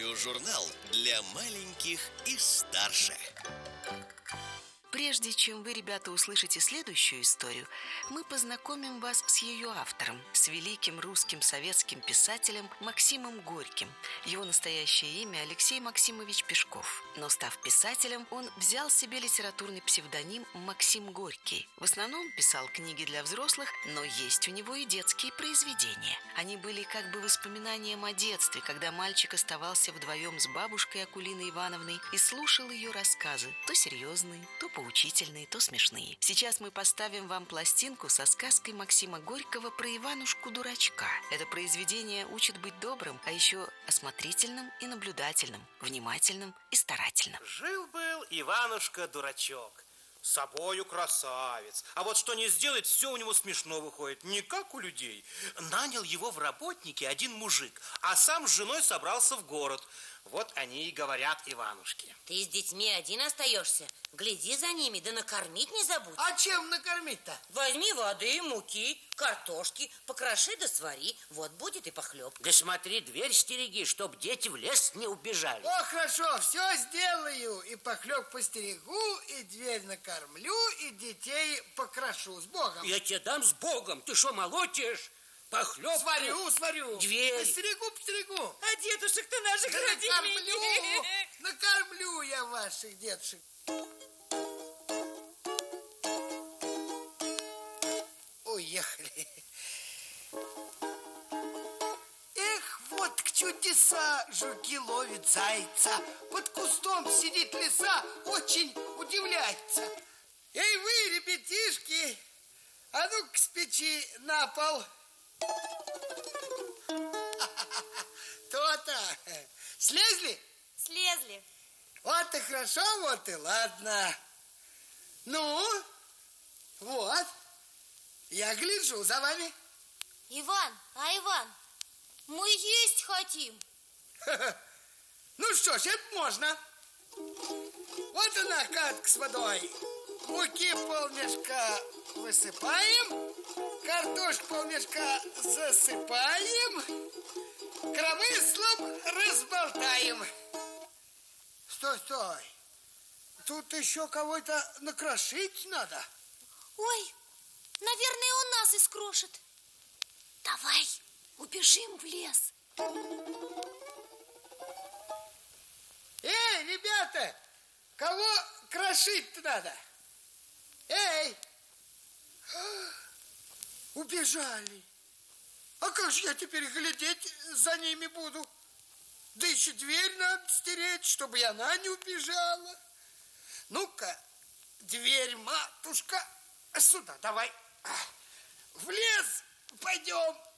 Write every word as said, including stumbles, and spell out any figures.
Аудиожурнал для маленьких и старше. Прежде чем вы, ребята, услышите следующую историю, мы познакомим вас с ее автором, с великим русским советским писателем Максимом Горьким. Его настоящее имя Алексей Максимович Пешков. Но, став писателем, он взял себе литературный псевдоним Максим Горький. В основном писал книги для взрослых, но есть у него и детские произведения. Они были как бы воспоминанием о детстве, когда мальчик оставался вдвоем с бабушкой Акулиной Ивановной и слушал ее рассказы, то серьезные, то поучительные, то смешные. Сейчас мы поставим вам пластинку со сказкой Максима Горького про Иванушку-дурачка. Это произведение учит быть добрым, а еще осмотрительным и наблюдательным, внимательным и старательным. Жил-был Иванушка-дурачок, с собою красавец. А вот что не сделает, все у него смешно выходит, не как у людей. Нанял его в работники один мужик, а сам с женой собрался в город. Вот они и говорят Иванушке: ты с детьми один остаешься, гляди за ними, да накормить не забудь. А чем накормить-то? Возьми воды, муки, картошки, покроши да свари, вот будет и похлеб. Да смотри, дверь стереги, чтоб дети в лес не убежали. О, хорошо, все сделаю, и похлеб постерегу, и дверь накормлю, и детей покрошу. С Богом. Я тебе дам с Богом, ты что, молотишь? Похлебку. Сварю, сварю. Дверь. Постерегу, постерегу. А дедушек-то наших Да родителей. накормлю, накормлю я ваших дедушек. Уехали. Эх, вот к чудеса, жуки ловит зайца. Под кустом сидит лиса, очень удивляется. Эй, вы, ребятишки, а ну-ка с печи на пол. То-то. Слезли? Слезли. Вот и хорошо, вот и ладно. Ну, вот. Я гляжу за вами. Иван, а Иван, мы есть хотим. Ну что ж, это можно. Вот она, катка с водой. Муки полмешка высыпаем, картошку полмешка засыпаем, коромыслом разболтаем. Стой, стой. Тут еще кого-то накрошить надо. Ой, наверное, он нас искрошит. Давай, убежим в лес. Эй, ребята, кого крошить-то надо? Эй! Убежали. А как же я теперь глядеть за ними буду? Да еще дверь надо стереть, чтобы и она не убежала. Ну-ка, дверь, матушка, сюда давай. В лес пойдем.